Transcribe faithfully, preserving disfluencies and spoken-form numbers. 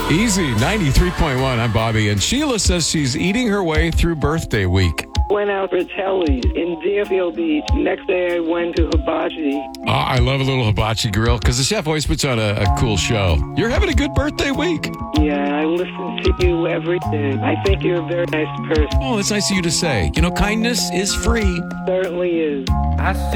Easy, ninety-three point one. I'm Bobby, and Sheila says she's eating her way through birthday week. Went out for Telly's in Deerfield Beach. Next day I went to Hibachi. Oh, I love a little hibachi grill because the chef always puts on a, a cool show. You're having a good birthday week. Yeah, I listen to you every day. I think you're a very nice person. Oh, that's nice of you to say. You know, kindness is free. Certainly is. I see